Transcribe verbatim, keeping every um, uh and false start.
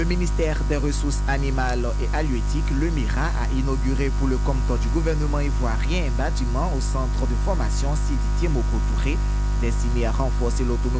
Le ministère des Ressources animales et halieutiques, le MIRA, a inauguré pour le compte du gouvernement ivoirien un bâtiment au centre de formation Siditier Moko Touré, destiné à renforcer l'autonomie